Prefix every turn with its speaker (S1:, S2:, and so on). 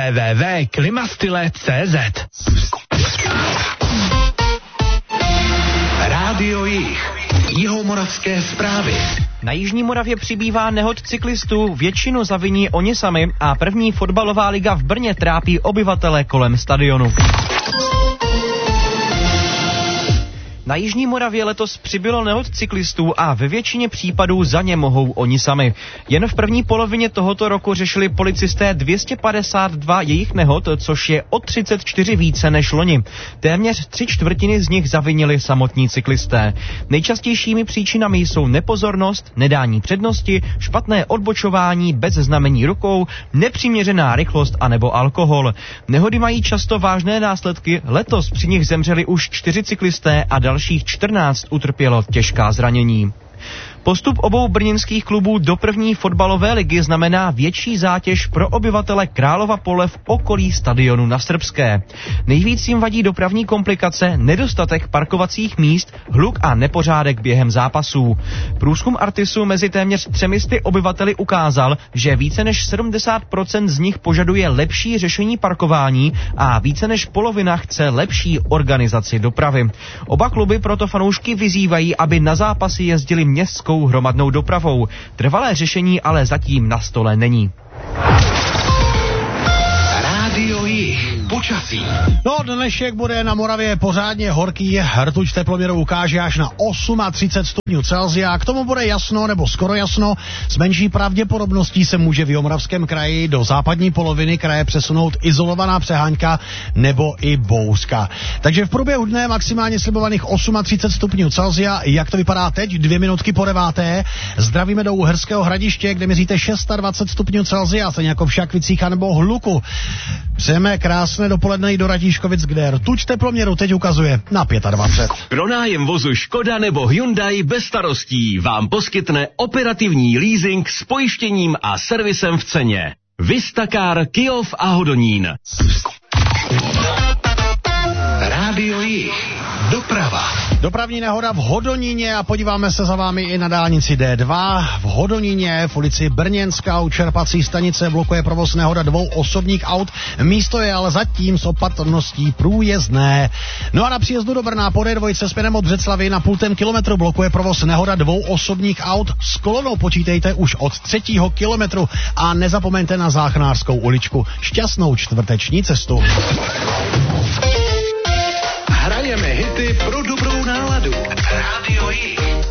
S1: www.klimastyle.cz.
S2: Rádio Jih. Jihomoravské zprávy.
S3: Na Jižní Moravě přibývá nehod cyklistů, většinu zaviní oni sami a první fotbalová liga v Brně trápí obyvatele kolem stadionu. Na Jižní Moravě letos přibylo nehod cyklistů a ve většině případů za ně mohou oni sami. Jen v první polovině tohoto roku řešili policisté 252 jejich nehod, což je o 34 více než loni. Téměř 3/4 z nich zavinili samotní cyklisté. Nejčastějšími příčinami jsou nepozornost, nedání přednosti, špatné odbočování bez znamení rukou, nepřiměřená rychlost anebo alkohol. Nehody mají často vážné následky, letos při nich zemřeli už 4 cyklisté a dalších 14 utrpělo těžká zranění. Postup obou brněnských klubů do první fotbalové ligy znamená větší zátěž pro obyvatele Králova Pole v okolí stadionu na Srbské. Nejvíc jim vadí dopravní komplikace, nedostatek parkovacích míst, hluk a nepořádek během zápasů. Průzkum Artisu mezi téměř 300 obyvateli ukázal, že více než 70% z nich požaduje lepší řešení parkování a více než polovina chce lepší organizaci dopravy. Oba kluby proto fanoušky vyzývají, aby na zápasy jezdili městskou hromadnou dopravou. Trvalé řešení ale zatím na stole není.
S2: Rádio Jih. Počasí.
S4: No, dnešek bude na Moravě pořádně horký, rtuť teploměru ukáže až na 38 stupňů Celsia, k tomu bude jasno nebo skoro jasno, s menší pravděpodobností se může v Jihomoravském kraji do západní poloviny kraje přesunout izolovaná přehánka nebo i bouřka. Takže v průběhu dne maximálně slibovaných 38 stupňů Celsia, jak to vypadá teď, 2 minutky po 9. Zdravíme do Uherského Hradiště, kde měříte 26 stupňů Celsia, stejně jako v Šakvicích anebo Hluku. Přejeme krásné dopoledne i do Ratíškovic, kde rtuť teploměru teď ukazuje na 25.
S5: Pronájem vozu Škoda nebo Hyundai bez starostí vám poskytne operativní leasing s pojištěním a servisem v ceně. Vistacar, Kyjov a Hodonín.
S2: Rádio Jih. Doprava.
S4: Dopravní nehoda v Hodoníně a podíváme se za vámi i na dálnici D2. V Hodoníně v ulici Brněnská u čerpací stanice blokuje provoz nehoda 2 osobních aut. Místo je ale zatím s opatrností průjezdné. No a na příjezdu do Brna po D2 směrem od Břeclavi na 0,5 kilometru blokuje provoz nehoda 2 osobních aut. S kolonou počítejte už od 3. kilometru a nezapomeňte na Záchranářskou uličku. Šťastnou čtvrteční cestu.
S2: Hrajeme hity pro dobrou náladu. Rádio Jih.